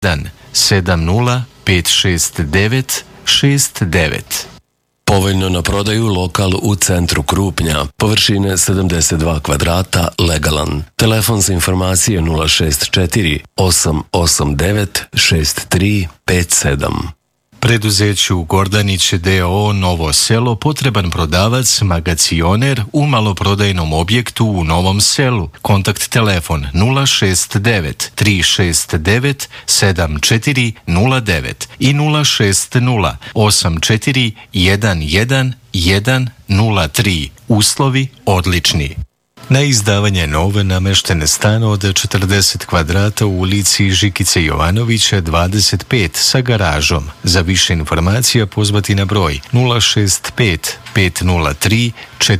1-70-569-69. Povoljno na prodaju lokal u centru Krupnja, površine 72 kvadrata, legalan. Telefon za informacije 064 889 6357. Preduzeću Gordanić d.o.o. Novo Selo potreban prodavac, magacioner u maloprodajnom objektu u Novom Selu. Kontakt telefon 069 369 7409 i 060 84 11 103. Uslovi odlični. Na izdavanje nove nameštene stana od 40 kvadrata u ulici Žikice Jovanovića 25 sa garažom. Za više informacija pozvati na broj 065 503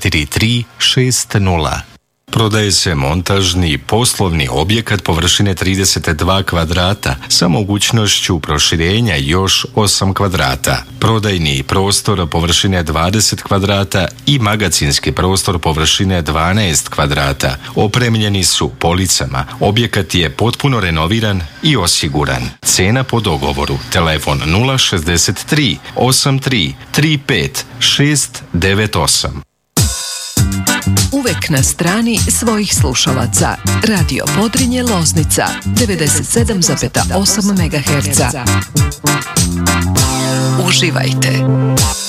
4360. Prodaje se montažni poslovni objekat površine 32 kvadrata sa mogućnošću proširenja još 8 kvadrata. Prodajni prostor površine 20 kvadrata i magacinski prostor površine 12 kvadrata. Opremljeni su policama. Objekat je potpuno renoviran i osiguran. Cena po dogovoru. Telefon 063 83 35 698. Uvek na strani svojih slušalaca. Radio Podrinje Loznica 97,8 MHz. Uživajte.